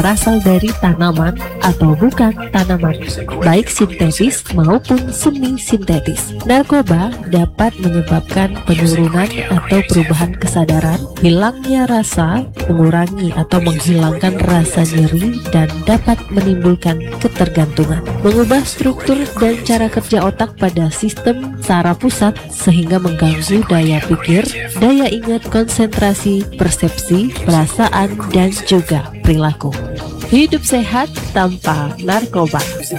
berasal dari tanaman atau bukan tanaman, baik sintetis maupun semi sintetis. Narkoba dapat menyebabkan penurunan atau perubahan kesadaran, hilangnya rasa, mengurangi atau menghilangkan rasa nyeri, dan dapat menimbulkan ketergantungan, mengubah struktur dan cara kerja otak pada sistem saraf pusat sehingga mengganggu daya pikir, daya ingat, konsentrasi, persepsi, perasaan, dan juga perilaku. Hidup sehat tanpa narkoba.